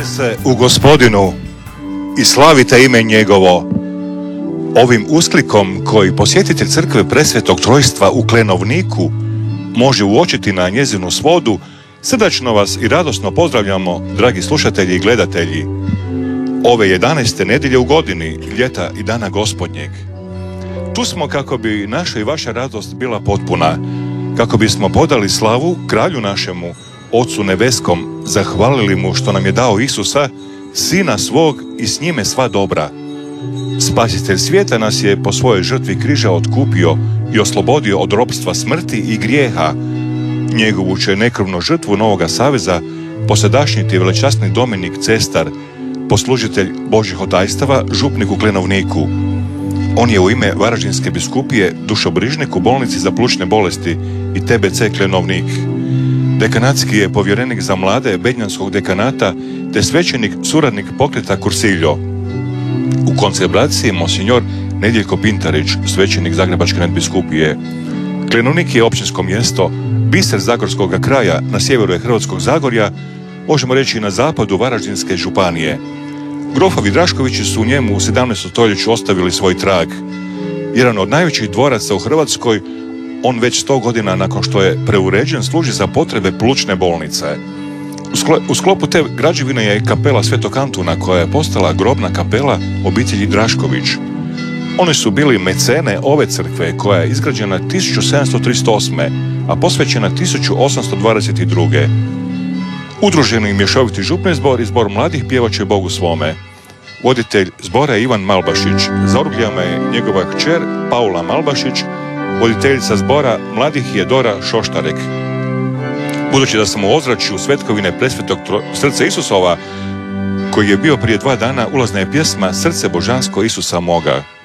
se u Gospodinu i slavite ime njegovo. Ovim usklikom koji posjetitelj crkve Presvetog Trojstva u Klenovniku može uočiti na njezinu svodu, srdačno vas i radosno pozdravljamo, dragi slušatelji i gledatelji, ove 11. nedjelje u godini, ljeta i dana Gospodnjeg. Tu smo kako bi naša i vaša radost bila potpuna, kako bismo podali slavu kralju našemu, Ocu nebeskom, zahvalili mu što nam je dao Isusa, Sina svog i s njime sva dobra. Spasitelj svijeta nas je po svojoj žrtvi križa otkupio i oslobodio od ropstva smrti i grijeha. Njegovu će nekrvnu žrtvu Novoga Saveza posadašnjiti velečasni Dominik Cestar, poslužitelj Božjih otajstava, župnik u Klenovniku. On je u ime Varaždinske biskupije dušobrižnik u bolnici za plućne bolesti i TBC Klenovnik. Dekanatski je povjerenik za mlade Bednjanskog dekanata te svećenik suradnik pokreta Kursiljo. U koncebraciji monsignor Nedjeljko Pintarić, svećenik Zagrebačke nadbiskupije. Klenovnik je općinsko mjesto, biser zagorskog kraja, na sjeveru je Hrvatskog Zagorja, možemo reći na zapadu Varaždinske županije. Grofovi Draškovići su u njemu u 17. stoljeću ostavili svoj trag. Jedan od najvećih dvoraca u Hrvatskoj, on već 100 godina nakon što je preuređen služi za potrebe plućne bolnice. U sklopu te građevine je kapela Svetog Antuna koja je postala grobna kapela obitelji Drašković. Oni su bili mecene ove crkve koja je izgrađena 1738. a posvećena 1822. Udruženi mješoviti župni zbor i zbor mladih pjevaće Bogu svome. Voditelj zbora je Ivan Malbašić, za orglijama je njegova kćer Paula Malbašić, voditeljica zbora mladih je Dora Šoštarek. Budući da sam u ozračju svetkovine Presvetog srca Isusova, koji je bio prije 2 dana, ulazna je pjesma Srce božansko Isusa moga.